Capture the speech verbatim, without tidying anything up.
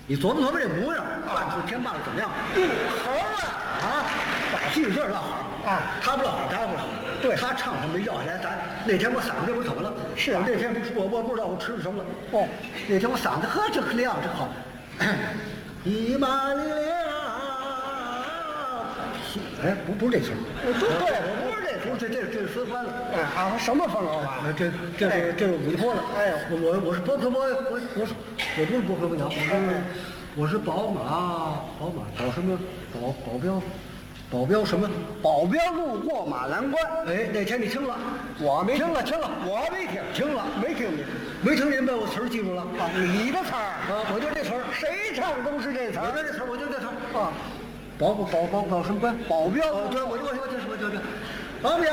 你琢磨琢磨这模样，半出天霸的怎么样？ 好啊！ 啊，把戏劲儿落好啊， 他不落好，咱不落好。 对， 他唱他没要下来，咱那天我嗓子这不怎么了？ 是啊， 那天我我不知道我吃了什么了。 哦， 那天我嗓子呵这亮这好，一马里亮。哎，不不是这词儿， 对，不是这不是这这这是孙欢了。 哎，啊，什么风格吧？ 这这是这是委托了。 哎， 我我我是波克波我我是我不是波克波鸟，我是我是宝马宝马保什么保保镖保镖什么保镖路过马栏关。 哎，那天你听了？ 我没听了听了， 我没听， 听了没听你， 没听您把我词儿记住了啊？你的词儿啊，我就这词儿， 谁唱都是这词儿。 我就这词儿，我就这词儿啊。 保保保保保什么关？ 保镖。 哦，对，我就我就我就我就这保镖。